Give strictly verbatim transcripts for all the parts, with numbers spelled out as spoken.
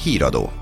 Híradó.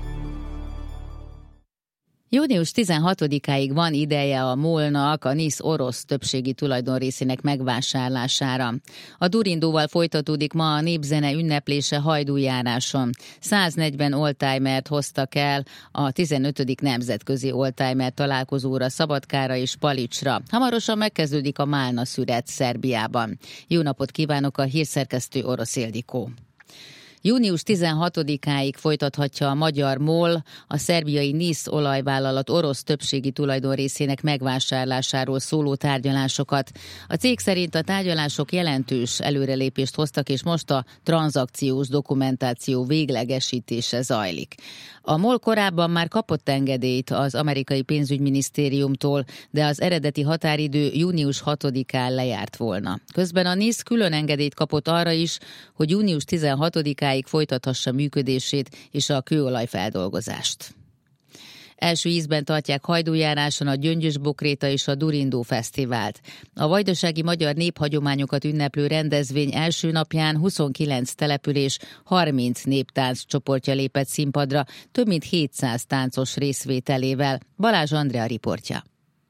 június tizenhatodikáig van ideje a MOL-nak a NISZ orosz többségi tulajdonrészének megvásárlására. A Durindóval folytatódik ma a népzene ünneplése Hajdújáráson. száznegyven oldtimert hoztak el a tizenötödik nemzetközi oldtimer találkozóra Szabadkára és Palicsra. Hamarosan megkezdődik a Málna szüret Szerbiában. Jó napot kívánok, a hírszerkesztő Orosz Ildikó. június tizenhatodikáig folytathatja a magyar MOL a szerbiai NISZ olajvállalat orosz többségi tulajdonrészének megvásárlásáról szóló tárgyalásokat. A cég szerint a tárgyalások jelentős előrelépést hoztak, és most a tranzakciós dokumentáció véglegesítése zajlik. A MOL korábban már kapott engedélyt az amerikai pénzügyminisztériumtól, de az eredeti határidő június hatodikán lejárt volna. Közben a NISZ külön engedélyt kapott arra is, hogy június tizenhatodikáig folytathassa működését és a kőolajfeldolgozást. Első ízben tartják Hajdújáráson a Gyöngyös-Bokréta és a Durindó Fesztivált. A vajdasági magyar néphagyományokat ünneplő rendezvény első napján huszonkilenc település, harminc néptánc csoportja lépett színpadra, több mint hétszáz táncos részvételével. Balázs Andrea riportja.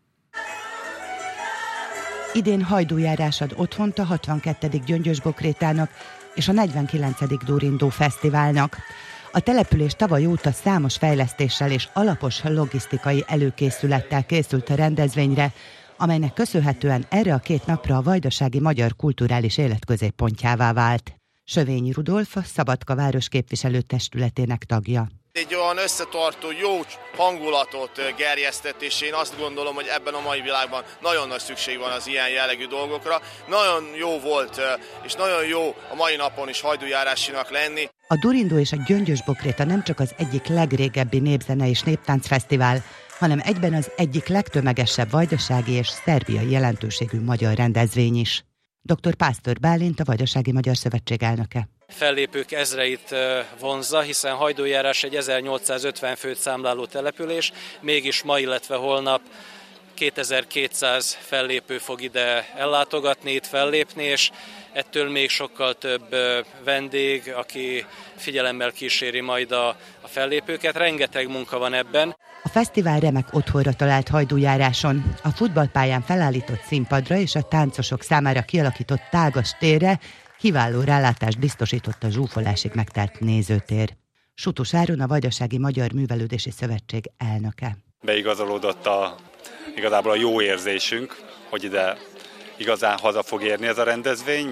Idén Hajdújárás ad otthont a hatvankettedik Gyöngyös-Bokrétának és a negyvenkilencedik Durindó Fesztiválnak. A település tavaly óta számos fejlesztéssel és alapos logisztikai előkészülettel készült a rendezvényre, amelynek köszönhetően erre a két napra a vajdasági magyar kulturális élet középpontjává vált. Sövényi Rudolf, a Szabadka város képviselőtestületének tagja. Egy olyan összetartó, jó hangulatot gerjesztett, és én azt gondolom, hogy ebben a mai világban nagyon nagy szükség van az ilyen jellegű dolgokra. Nagyon jó volt, és nagyon jó a mai napon is hajdújárásinak lenni. A Durindó és a Gyöngyös-Bokréta nem csak az egyik legrégebbi népzene és néptáncfesztivál, hanem egyben az egyik legtömegesebb vajdasági és szerbiai jelentőségű magyar rendezvény is. doktor Pásztor Bálint, a Vajdasági Magyar Szövetség elnöke. Fellépők ezreit vonzza, hiszen Hajdújárás egy ezernyolcszázötven főt számláló település, mégis ma, illetve holnap kétezer-kétszáz fellépő fog ide ellátogatni, itt fellépni, és ettől még sokkal több vendég, aki figyelemmel kíséri majd a, a fellépőket. Rengeteg munka van ebben. A fesztivál remek otthonra talált Hajdújáráson. A futballpályán felállított színpadra és a táncosok számára kialakított tágas térre kiváló rálátást biztosított a zsúfolásig megtelt nézőtér. Sutus Áron, a Vajdasági Magyar Művelődési Szövetség elnöke. Beigazolódott a, igazából a jó érzésünk, hogy ide igazán haza fog érni ez a rendezvény.